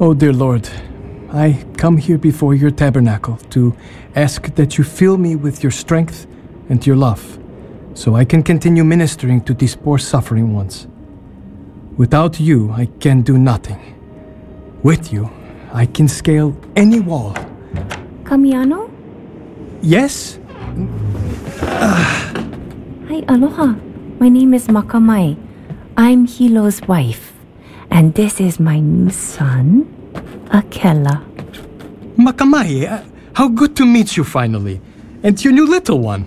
Oh, dear Lord, I come here before your tabernacle to ask that you fill me with your strength and your love, so I can continue ministering to these poor suffering ones. Without you, I can do nothing. With you, I can scale any wall. Kamiano? Yes? Hi, aloha. My name is Makamai. I'm Hilo's wife. And this is my new son, Akela. Makamai, how good to meet you finally. And your new little one.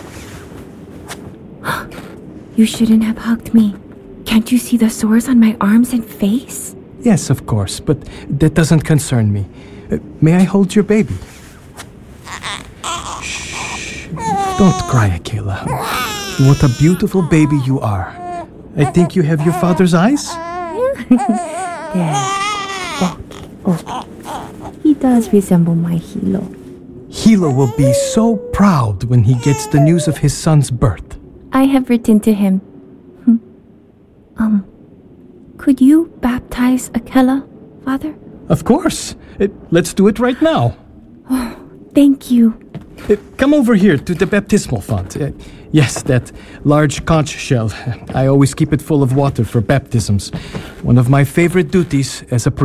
You shouldn't have hugged me. Can't you see the sores on my arms and face? Yes, of course, but that doesn't concern me. May I hold your baby? Shh. Don't cry, Akela. What a beautiful baby you are. I think you have your father's eyes? There. Oh. He does resemble my Hilo. Hilo will be so proud when he gets the news of his son's birth. I have written to him. Could you baptize Akela, Father? Of course. Let's do it right now. Oh, thank you. Come over here to the baptismal font. Yes, that large conch shell. I always keep it full of water for baptisms. One of my favorite duties as a priest.